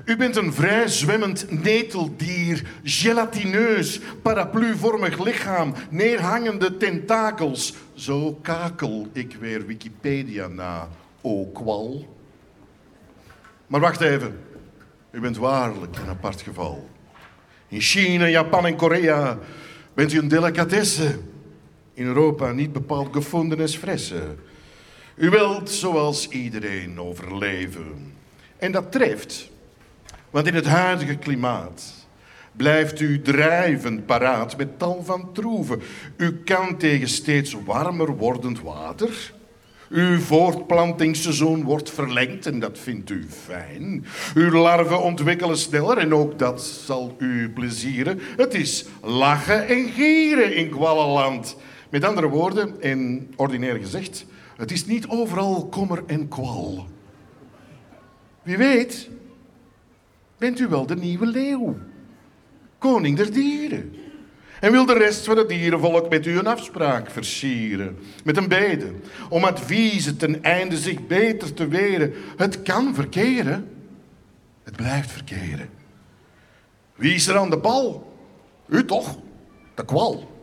U bent een vrij zwemmend neteldier, gelatineus, parapluvormig lichaam, neerhangende tentakels. Zo kakel ik weer Wikipedia na, o kwal. Maar wacht even, u bent waarlijk een apart geval. In China, Japan en Korea bent u een delicatesse. In Europa niet bepaald gevonden espresso. U wilt zoals iedereen overleven. En dat treft. Want in het huidige klimaat blijft u drijvend paraat met tal van troeven. U kan tegen steeds warmer wordend water. Uw voortplantingsseizoen wordt verlengd en dat vindt u fijn. Uw larven ontwikkelen sneller en ook dat zal u plezieren. Het is lachen en gieren in kwallenland. Met andere woorden, en ordinair gezegd, het is niet overal kommer en kwal. Wie weet, bent u wel de nieuwe leeuw, koning der dieren. En wil de rest van het dierenvolk met u een afspraak versieren. Met een bede, om adviezen ten einde zich beter te weren. Het kan verkeren, het blijft verkeren. Wie is er aan de bal? U toch, de kwal.